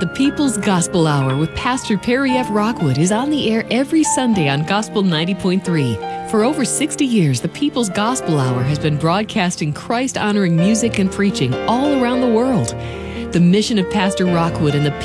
The People's Gospel Hour with Pastor Perry F. Rockwood is on the air every Sunday on Gospel 90.3. For over 60 years, the People's Gospel Hour has been broadcasting Christ-honoring music and preaching all around the world. The mission of Pastor Rockwood and the